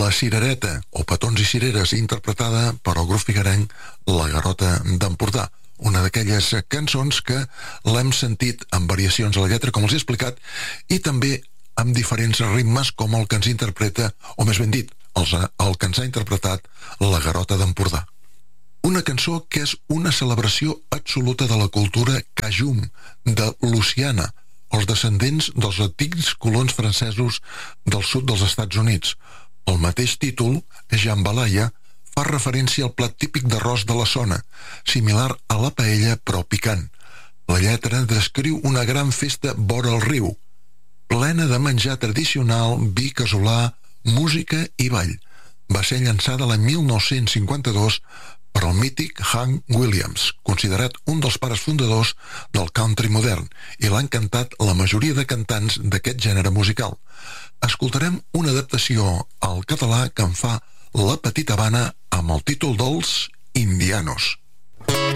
La Cirereta, o Petons i Cireres, interpretada per el grup figuerenc La Garota d'Empordà. Una d'aquelles cançons que l'hem sentit amb variacions a la lletra, com els he explicat, i també amb diferents ritmes, com el que ens interpreta, o més ben dit, el que ens ha interpretat La Garota d'Empordà. Una cançó que és una celebració absoluta de la cultura cajun, de Louisiana, els descendents dels antics colons francesos del sud dels Estats Units. El mateix títol, jambalaya, fa referència al plat típic d'arròs de la zona, similar a la paella però picant. La lletra descriu una gran festa vora el riu, plena de menjar tradicional, vi casolà, música i ball. Va ser llançada l'any 1952 per el mític Hank Williams, considerat un dels pares fundadors del country modern, i l'han cantat la majoria de cantants d'aquest gènere musical. Escoltarem una adaptació al català que en fa La Petita Habana amb el títol dels Indianos.